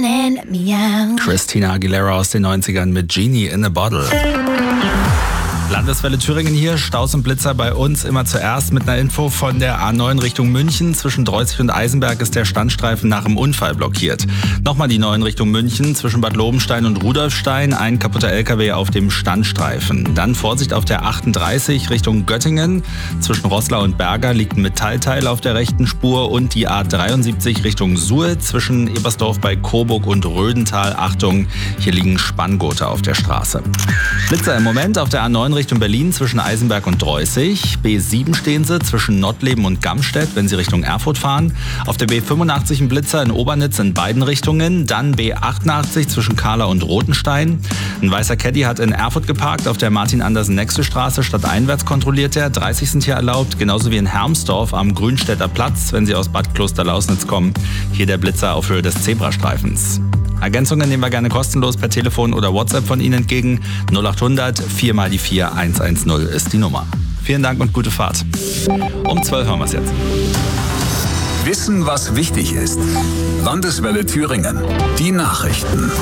running me out. Christina Aguilera aus den 90ern mit Genie in a Bottle. Landeswelle Thüringen hier, Staus und Blitzer bei uns immer zuerst mit einer Info von der A9 Richtung München. Zwischen Dreußig und Eisenberg ist der Standstreifen nach dem Unfall blockiert. Nochmal die 9 Richtung München, zwischen Bad Lobenstein und Rudolfstein, ein kaputter LKW auf dem Standstreifen. Dann Vorsicht auf der 38 Richtung Göttingen. Zwischen Roßlau und Berger liegt ein Metallteil auf der rechten Spur und die A73 Richtung Suhl. Zwischen Ebersdorf bei Coburg und Rödental, Achtung, hier liegen Spanngurte auf der Straße. Blitzer im Moment auf der A9 Richtung Berlin zwischen Eisenberg und Dreußig. B7 stehen sie zwischen Nottleben und Gamstedt, wenn sie Richtung Erfurt fahren. Auf der B85 ein Blitzer in Obernitz in beiden Richtungen. Dann B88 zwischen Kahler und Rothenstein. Ein weißer Caddy hat in Erfurt geparkt. Auf der Martin-Andersen-Nächste-Straße stadteinwärts kontrolliert er. 30 sind hier erlaubt. Genauso wie in Hermsdorf am Grünstädter Platz, wenn sie aus Bad Klosterlausnitz kommen. Hier der Blitzer auf Höhe des Zebrastreifens. Ergänzungen nehmen wir gerne kostenlos per Telefon oder WhatsApp von Ihnen entgegen. 0800 4 mal die 4 110 ist die Nummer. Vielen Dank und gute Fahrt. Um 12 haben wir es jetzt. Wissen, was wichtig ist. Landeswelle Thüringen. Die Nachrichten.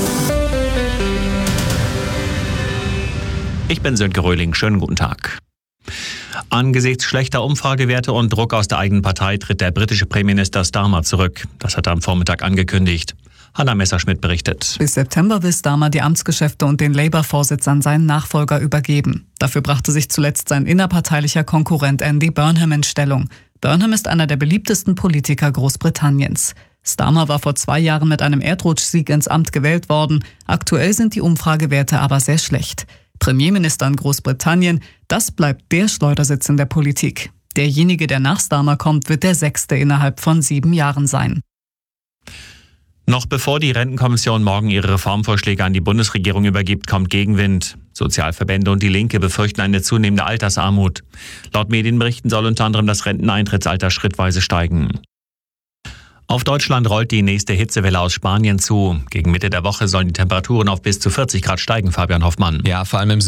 Ich bin Sönke Röhling. Schönen guten Tag. Angesichts schlechter Umfragewerte und Druck aus der eigenen Partei tritt der britische Premierminister Starmer zurück. Das hat er am Vormittag angekündigt. Hanna Messerschmidt berichtet. Bis September will Starmer die Amtsgeschäfte und den Labour-Vorsitz an seinen Nachfolger übergeben. Dafür brachte sich zuletzt sein innerparteilicher Konkurrent Andy Burnham in Stellung. Burnham ist einer der beliebtesten Politiker Großbritanniens. Starmer war vor 2 Jahren mit einem Erdrutschsieg ins Amt gewählt worden. Aktuell sind die Umfragewerte aber sehr schlecht. Premierminister in Großbritannien, das bleibt der Schleudersitz in der Politik. Derjenige, der nach Starmer kommt, wird der 6. innerhalb von 7 Jahren sein. Noch bevor die Rentenkommission morgen ihre Reformvorschläge an die Bundesregierung übergibt, kommt Gegenwind. Sozialverbände und die Linke befürchten eine zunehmende Altersarmut. Laut Medienberichten soll unter anderem das Renteneintrittsalter schrittweise steigen. Auf Deutschland rollt die nächste Hitzewelle aus Spanien zu. Gegen Mitte der Woche sollen die Temperaturen auf bis zu 40 Grad steigen, Fabian Hoffmann. Ja, vor allem im